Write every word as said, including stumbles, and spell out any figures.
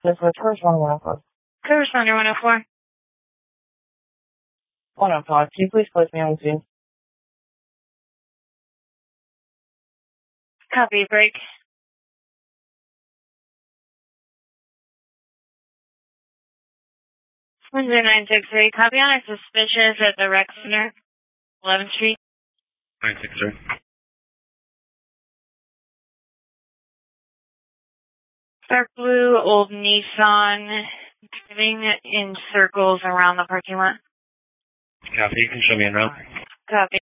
This was first one one oh four. Co-responder one oh four. one oh five. Can you please place me on the scene? Copy, break. one zero nine six three, copy on a suspicious at the rec center, eleventh Street. nine six three. Dark blue, old Nissan, driving in circles around the parking lot. Copy, you can show me en route. Copy.